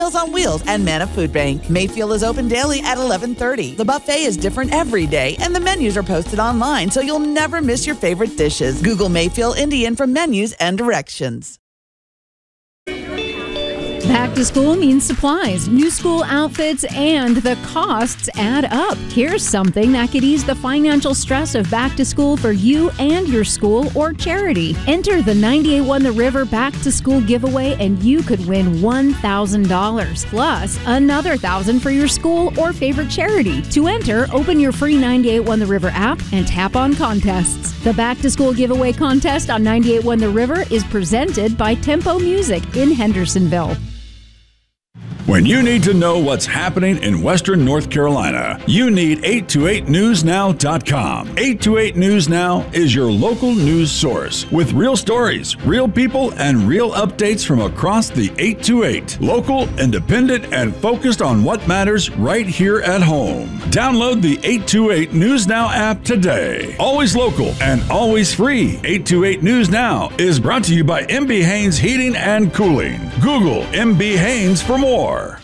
Meals on Wheels and Manna Food Bank. Mayfield is open daily at 11:30. The buffet is different every day, and the menus are posted online, so you'll never miss your favorite dishes. Google Mayfield Indian for menus and directions. Back to school means supplies, new school outfits, and the costs add up. Here's something that could ease the financial stress of back to school for you and your school or charity. Enter the 98.1 The River Back to School giveaway and you could win $1,000 plus another $1,000 for your school or favorite charity. To enter, open your free 98.1 The River app and tap on contests. The Back to School giveaway contest on 98.1 The River is presented by Tempo Music in Hendersonville. When you need to know what's happening in Western North Carolina, you need 828newsnow.com. 828 News Now is your local news source with real stories, real people, and real updates from across the 828. Local, independent, and focused on what matters right here at home. Download the 828 News Now app today. Always local and always free. 828 News Now is brought to you by MB Haynes Heating and Cooling. Google MB Haynes for more.